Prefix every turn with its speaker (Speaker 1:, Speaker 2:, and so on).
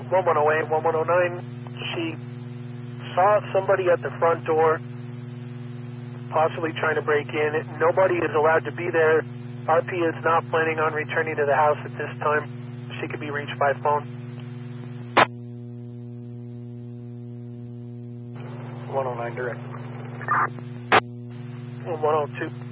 Speaker 1: 1108, 1109. She saw somebody at the front door, possibly trying to break in. Nobody is allowed to be there. RP is not planning on returning to the house at this time. She could be reached by phone. 109 direct. 102.